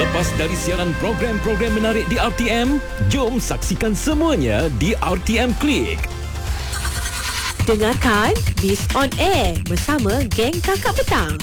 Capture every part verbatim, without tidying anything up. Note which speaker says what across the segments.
Speaker 1: Lepas dari siaran program-program menarik di R T M, jom saksikan semuanya di R T M Click.
Speaker 2: Dengarkan Biz on Air bersama geng Kakak Petang.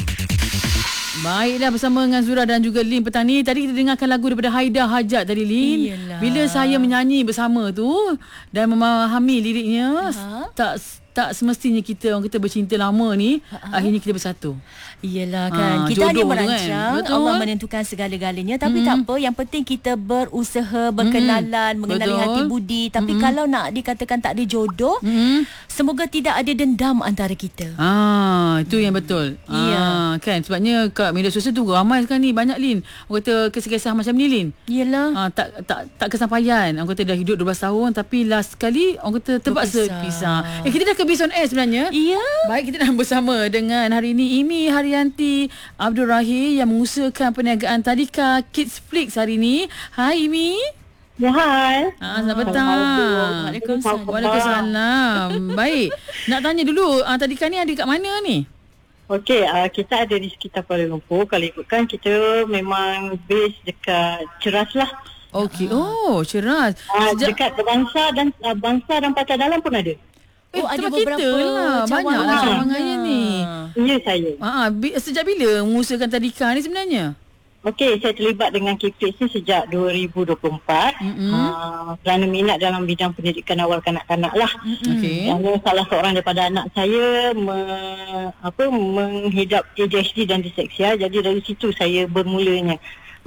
Speaker 3: Baiklah, bersama dengan Zura dan juga Lin petang ni. Tadi kita dengarkan lagu daripada Haida Hajat tadi, Lin.
Speaker 4: Iyalah.
Speaker 3: Bila saya menyanyi bersama tu dan memahami liriknya,
Speaker 4: Ha?
Speaker 3: tak tak semestinya kita orang kita bercinta lama ni
Speaker 4: Ha-ha.
Speaker 3: akhirnya kita bersatu.
Speaker 4: Iyalah kan,
Speaker 3: Ah,
Speaker 4: kita hanya
Speaker 3: jodoh tu kan.
Speaker 4: merancang,
Speaker 3: Betul.
Speaker 4: Allah menentukan segala-galanya. Tapi
Speaker 3: Mm-mm.
Speaker 4: tak apa, yang penting kita berusaha, berkenalan,
Speaker 3: Mm-mm.
Speaker 4: mengenali
Speaker 3: Betul.
Speaker 4: hati budi. Tapi
Speaker 3: Mm-mm.
Speaker 4: kalau nak dikatakan tak ada jodoh,
Speaker 3: Hmm.
Speaker 4: semoga tidak ada dendam antara kita.
Speaker 3: Ah, itu yang betul.
Speaker 4: Ya.
Speaker 3: Ah, kan sebabnya kat media sosial tu ramai sekarang ni, banyak, Lin. Orang kata kisah-kisah macam ni, Lin.
Speaker 4: Iyalah.
Speaker 3: Ah, tak tak tak kesampaian. Orang kata dah hidup dua belas tahun tapi last sekali orang kata terpaksa
Speaker 4: Berpisah.
Speaker 3: pisah. Eh, kita dah ke Biz on Air sebenarnya.
Speaker 4: Iya.
Speaker 3: Baik, kita dah bersama dengan hari ini Imi Haryanti Abdul Rahim yang mengusahakan perniagaan Tadika Kids Flix hari ini. Hai Imi.
Speaker 5: Ya, hai.
Speaker 3: Ah, selamat petang.
Speaker 4: Waalaikumsalam.
Speaker 3: Waalaikumsalam. Baik. Nak tanya dulu, ah, Tadika ni ada kat mana ni?
Speaker 5: Okey, uh, kita ada di sekitar Kuala Lumpur. Kalau ikutkan, kita memang base dekat Ceras lah.
Speaker 3: Okey. Oh, Ceras.
Speaker 5: Uh,
Speaker 3: Sejak
Speaker 5: dekat Bangsa dan uh, Bangsa dan Pasar Dalam pun ada.
Speaker 3: eh,
Speaker 4: Oh, ada
Speaker 3: tempat
Speaker 4: beberapa
Speaker 3: kita lah. Banyak lah
Speaker 4: cawangan.
Speaker 3: cawangannya ni.
Speaker 5: Ya, saya.
Speaker 3: Ah, bi- sejak bila mengusahakan Tadika ni sebenarnya?
Speaker 5: Okey, saya terlibat dengan Kiflix ni sejak dua ribu dua puluh empat.
Speaker 3: Mm-mm.
Speaker 5: Uh, kerana minat dalam bidang pendidikan awal kanak-kanak lah.
Speaker 3: Okey.
Speaker 5: Kerana salah seorang daripada anak saya me, apa, menghidap A D H D dan disleksia. Jadi dari situ saya bermulanya.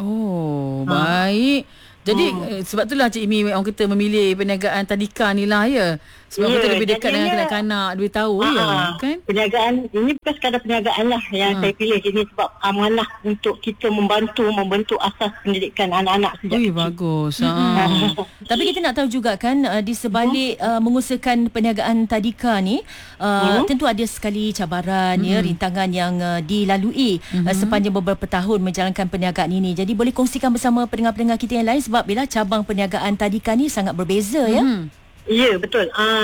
Speaker 3: Oh,
Speaker 5: Ha.
Speaker 3: baik. Jadi
Speaker 5: Hmm.
Speaker 3: eh, sebab itulah Cik Imi orang kita memilih perniagaan Tadika ni lah ya. Sebab
Speaker 5: Ya,
Speaker 3: kita lebih dekat dengan
Speaker 5: jadinya-
Speaker 3: kanak-kanak, lebih tahu ya,
Speaker 5: Ah,
Speaker 3: kan?
Speaker 5: Perniagaan ini bukan sekadar perniagaan lah yang
Speaker 3: Ah.
Speaker 5: saya pilih. Ini sebab amanah untuk kita membantu membentuk asas pendidikan anak-anak sejak
Speaker 3: Ui,
Speaker 5: kecil.
Speaker 3: bagus. Ha.
Speaker 4: Tapi kita nak tahu juga kan, uh, di sebalik uh, mengusahakan perniagaan Tadika ni, uh,
Speaker 5: Hmm.
Speaker 4: tentu ada sekali cabaran, ya, rintangan yang uh, dilalui uh, sepanjang beberapa tahun menjalankan perniagaan ini. Jadi boleh kongsikan bersama pendengar-pendengar kita yang lain, sebab bila cabang perniagaan Tadika ni sangat berbeza, ya.
Speaker 3: Hmm.
Speaker 5: Ya, betul. Ah,